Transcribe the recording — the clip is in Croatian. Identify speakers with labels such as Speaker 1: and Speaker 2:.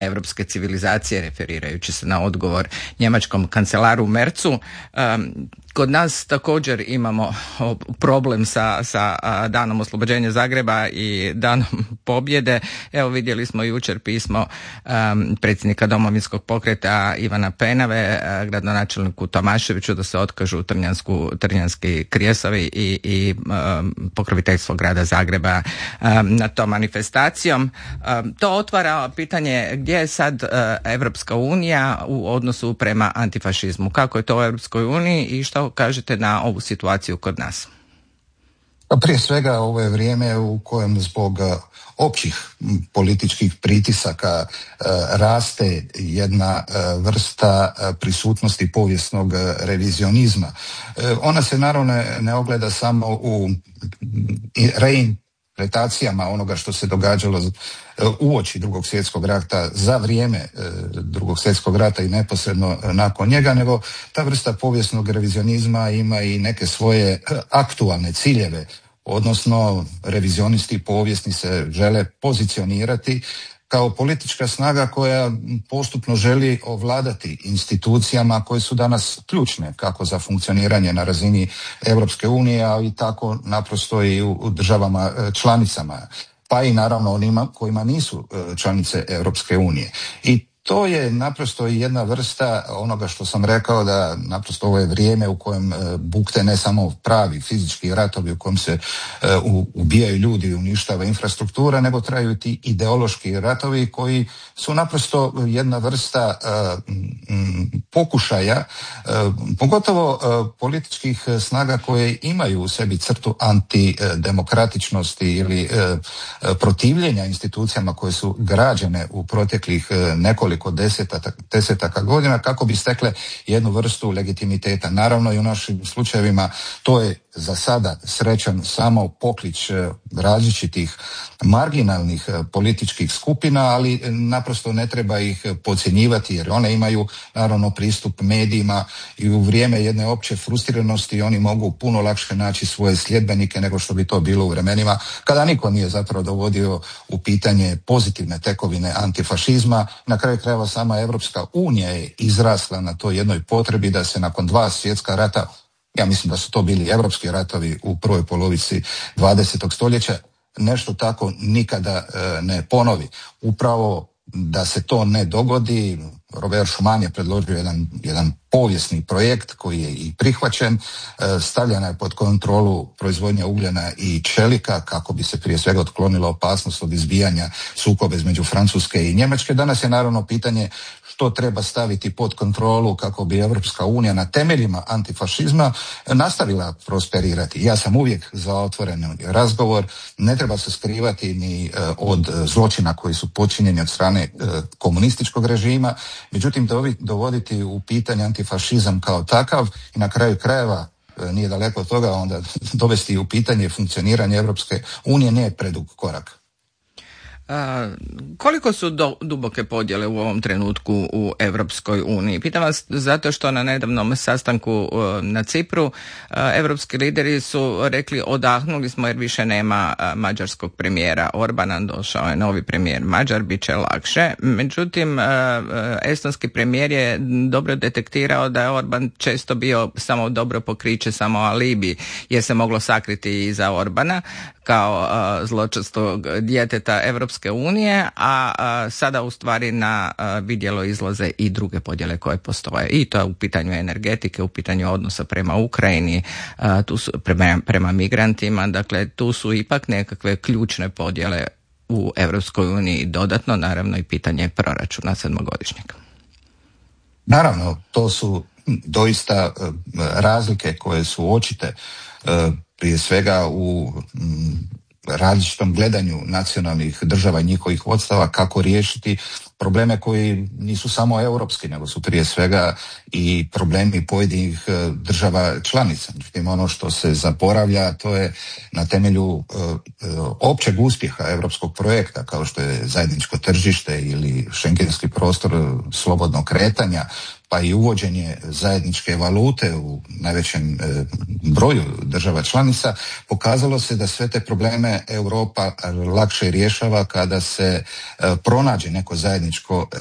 Speaker 1: europske civilizacije, referirajući se na odgovor njemačkom kancelaru Merzu. Kod nas također imamo problem sa danom oslobođenja Zagreba i danom pobjede. Evo, vidjeli smo jučer pismo predsjednika Domovinskog pokreta Ivana Penave, gradonačelniku Tomaševiću, da se otkažu Trnjanski krijesovi i pokroviteljstvo grada Zagreba na tom manifestacijom. To otvara pitanje gdje je sad Evropska unija u odnosu prema antifašizmu. Kako je to u Evropskoj uniji i što kažete na ovu situaciju kod nas?
Speaker 2: Prije svega, ovo je vrijeme u kojem zbog općih političkih pritisaka raste jedna vrsta prisutnosti povijesnog revizionizma. Ona se naravno ne ogleda samo u reinterpretacijama onoga što se događalo uoči Drugog svjetskog rata, za vrijeme Drugog svjetskog rata i neposredno nakon njega, nego ta vrsta povijesnog revizionizma ima i neke svoje aktualne ciljeve, odnosno revizionisti povijesni se žele pozicionirati kao politička snaga koja postupno želi ovladati institucijama koje su danas ključne kako za funkcioniranje na razini Europske unije, ali i tako naprosto i u državama članicama, pa i naravno onima kojima nisu članice Europske unije. I to je naprosto jedna vrsta onoga što sam rekao, da naprosto ovo je vrijeme u kojem bukte ne samo pravi fizički ratovi u kojem se ubijaju ljudi i uništava infrastruktura, nego traju ti ideološki ratovi koji su naprosto jedna vrsta pokušaja, pogotovo političkih snaga koje imaju u sebi crtu antidemokratičnosti ili protivljenja institucijama koje su građene u proteklih nekoliko desetaka godina kako bi stekle jednu vrstu legitimiteta. Naravno i u našim slučajevima to je za sada srećan samo poklič različitih marginalnih političkih skupina, ali naprosto ne treba ih podcjenjivati jer one imaju naravno pristup medijima i u vrijeme jedne opće frustriranosti oni mogu puno lakše naći svoje sljedbenike nego što bi to bilo u vremenima kada niko nije zapravo dovodio u pitanje pozitivne tekovine antifašizma. Na kraju krajeva sama Evropska unija je izrasla na toj jednoj potrebi da se nakon 2 svjetska rata, ja mislim da su to bili evropski ratovi u prvoj polovici 20. stoljeća, nešto tako nikada ne ponovi. Upravo da se to ne dogodi, Robert Schuman je predložio jedan povijesni projekt koji je i prihvaćen, stavljena je pod kontrolu proizvodnja ugljena i čelika kako bi se prije svega otklonila opasnost od izbijanja sukoba između Francuske i Njemačke. Danas je naravno pitanje što treba staviti pod kontrolu kako bi Europska unija na temeljima antifašizma nastavila prosperirati. Ja sam uvijek za otvoren razgovor, ne treba se skrivati ni od zločina koji su počinjeni od strane komunističkog režima, međutim dovoditi u pitanje antifašizam kao takav i na kraju krajeva nije daleko od toga onda dovesti u pitanje funkcioniranje Europske unije nije predug korak.
Speaker 1: Koliko su duboke podjele u ovom trenutku u Europskoj uniji? Pitam vas zato što na nedavnom sastanku na Cipru europski lideri su rekli odahnuli smo jer više nema mađarskog premijera Orbana, došao je novi premijer Mađar, bit će lakše. Međutim, estonski premijer je dobro detektirao da je Orban često bio samo dobro pokriće, samo alibi, jer se moglo sakriti iza Orbana kao zločestog djeteta Europske unije, a sada u stvari na vidjelo izlaze i druge podjele koje postoje. I to je u pitanju energetike, u pitanju odnosa prema Ukrajini, tu su prema migrantima, dakle tu su ipak nekakve ključne podjele u Europskoj uniji. Dodatno, naravno, i pitanje proračuna 7-godišnjeg.
Speaker 2: Naravno, to su doista razlike koje su očite prije svega u različitom gledanju nacionalnih država i njihovih vodstava kako riješiti probleme koji nisu samo europski, nego su prije svega i problemi pojedinih država članica. Međutim, ono što se zaboravlja, to je na temelju općeg uspjeha europskog projekta, kao što je zajedničko tržište ili šengenski prostor slobodnog kretanja, pa i uvođenje zajedničke valute u najvećem broju država članica, pokazalo se da sve te probleme Europa lakše rješava kada se pronađe neko zajedničko zajedničko